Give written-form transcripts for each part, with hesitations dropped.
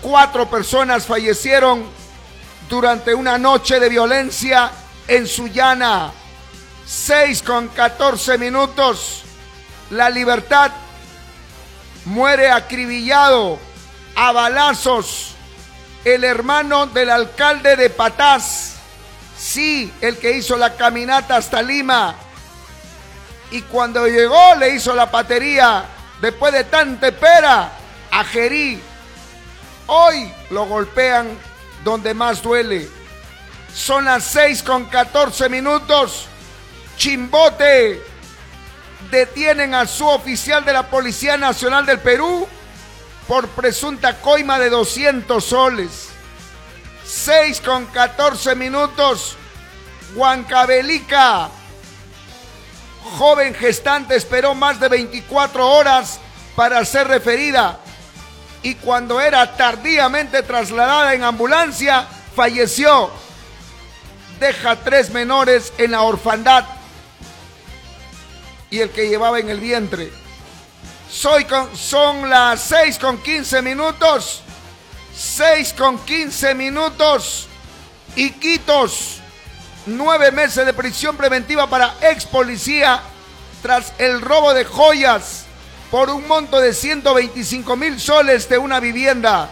4 personas fallecieron durante una noche de violencia en Sullana. 6:14. La Libertad muere acribillado a balazos el hermano del alcalde de Patás. Sí, el que hizo la caminata hasta Lima. Y cuando llegó le hizo la patería, después de tanta espera, a Jerí. Hoy lo golpean donde más duele. Son las 6:14. Chimbote. Detienen a su oficial de la Policía Nacional del Perú por presunta coima de 200 soles. 6:14. Huancavelica. Joven gestante esperó más de 24 horas para ser referida y cuando era tardíamente trasladada en ambulancia, falleció. Deja 3 menores en la orfandad y el que llevaba en el vientre. Son las 6:15. 6:15. Iquitos. 9 meses de prisión preventiva para ex policía tras el robo de joyas por un monto de 125,000 soles de una vivienda.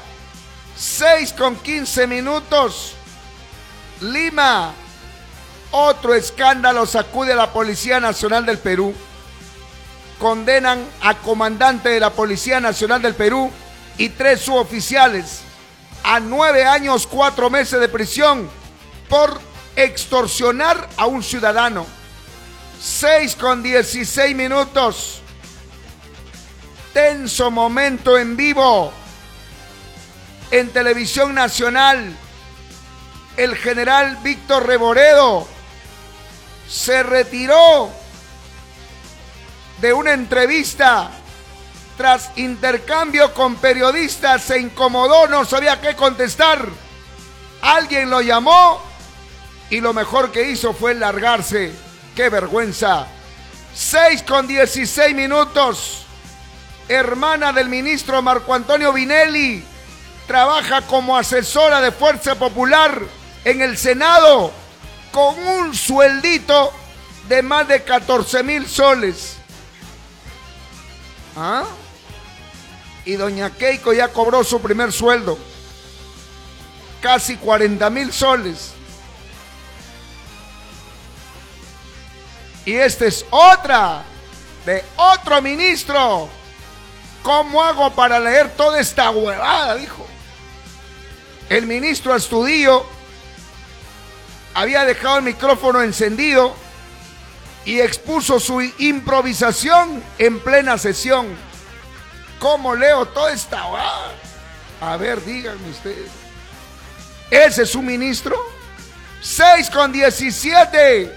6:15. Lima. Otro escándalo sacude a la Policía Nacional del Perú. Condenan a comandante de la Policía Nacional del Perú y 3 suboficiales a 9 años, 4 meses de prisión por extorsionar a un ciudadano. 6:16. Tenso momento en vivo en Televisión Nacional. El general Víctor Reboredo se retiró de una entrevista tras intercambio con periodistas. Se incomodó, no sabía qué contestar. Alguien lo llamó y lo mejor que hizo fue largarse. ¡Qué vergüenza! 6:16. Hermana del ministro Marco Antonio Vinelli trabaja como asesora de Fuerza Popular en el Senado con un sueldito de más de 14,000 soles. ¿Ah? Y doña Keiko ya cobró su primer sueldo, casi 40,000 soles. Y esta es otra, de otro ministro. ¿Cómo hago para leer toda esta huevada? Dijo. El ministro Astudillo había dejado el micrófono encendido y expuso su improvisación en plena sesión. ¿Cómo leo toda esta huevada? A ver, díganme ustedes. ¿Ese es un ministro? 6:17.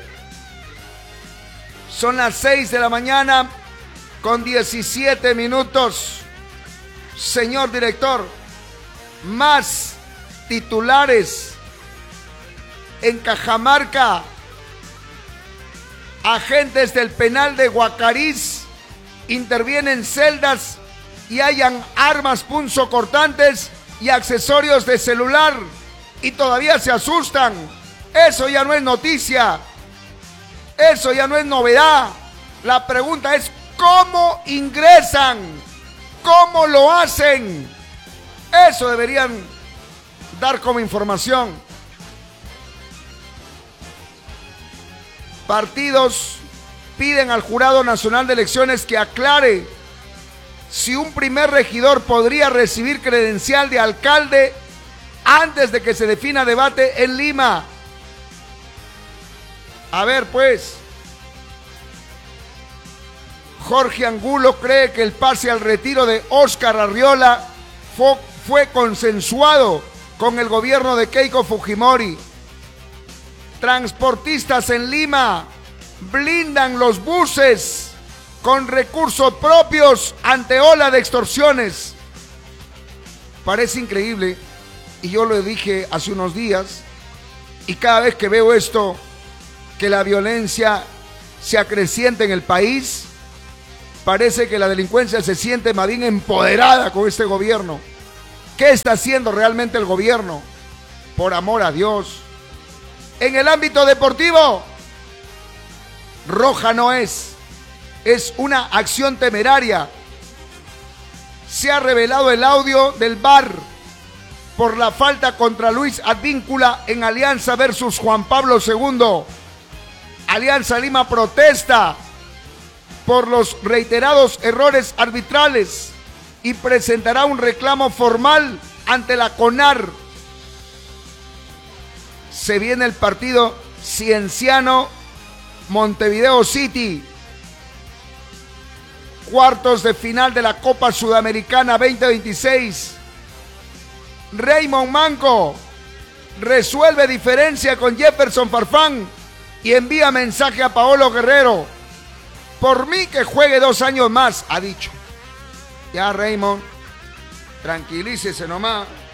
Son las 6 de la mañana con 17 minutos. Señor director, más titulares en Cajamarca. Agentes del penal de Guacariz intervienen celdas y hallan armas punzocortantes y accesorios de celular y todavía se asustan. Eso ya no es noticia. Eso ya no es novedad. La pregunta es ¿cómo ingresan? ¿Cómo lo hacen? Eso deberían dar como información. Partidos piden al Jurado Nacional de Elecciones que aclare si un primer regidor podría recibir credencial de alcalde antes de que se defina debate en Lima. A ver, pues, Jorge Angulo cree que el pase al retiro de Óscar Arriola fue consensuado con el gobierno de Keiko Fujimori. Transportistas en Lima blindan los buses con recursos propios ante ola de extorsiones. Parece increíble, y yo lo dije hace unos días, y cada vez que veo esto, que la violencia se acrecienta en el país, parece que la delincuencia se siente más bien empoderada con este gobierno. ¿Qué está haciendo realmente el gobierno? Por amor a Dios. En el ámbito deportivo, roja no es una acción temeraria. Se ha revelado el audio del VAR por la falta contra Luis Advíncula en Alianza versus Juan Pablo II. Alianza Lima protesta por los reiterados errores arbitrales y presentará un reclamo formal ante la CONAR. Se viene el partido Cienciano Montevideo City, cuartos de final de la Copa Sudamericana 2026. Raymond Manco resuelve diferencia con Jefferson Farfán y envía mensaje a Paolo Guerrero. Por mí que juegue 2 años más, ha dicho. Ya, Raymond, tranquilícese nomás.